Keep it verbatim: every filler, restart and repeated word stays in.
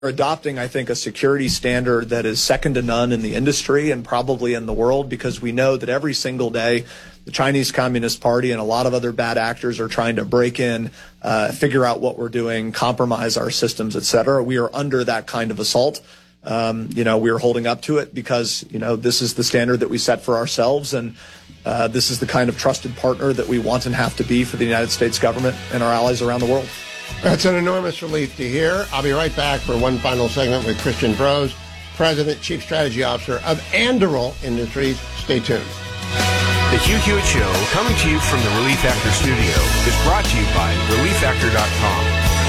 adopting, I think, a security standard that is second to none in the industry and probably in the world, because we know that every single day the Chinese Communist Party and a lot of other bad actors are trying to break in, uh, figure out what we're doing, compromise our systems, et cetera. We are under that kind of assault. Um, you know, we are holding up to it because, you know, this is the standard that we set for ourselves, and uh, this is the kind of trusted partner that we want and have to be for the United States government and our allies around the world. That's an enormous relief to hear. I'll be right back for one final segment with Christian Brose, President, Chief Strategy Officer of Anduril Industries. Stay tuned. The Hugh Hewitt Show, coming to you from the Relief Factor studio, is brought to you by relief factor dot com.